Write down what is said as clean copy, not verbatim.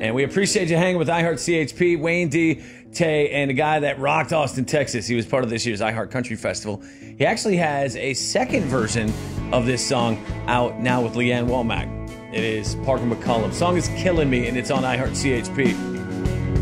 And we appreciate you hanging with iHeart CHP, Wayne D. Tay, and a guy that rocked Austin, Texas. He was part of this year's iHeart Country Festival. He actually has a second version of this song out now with Leanne Womack. It is Parker McCollum. The song is Killing Me, and it's on iHeart CHP.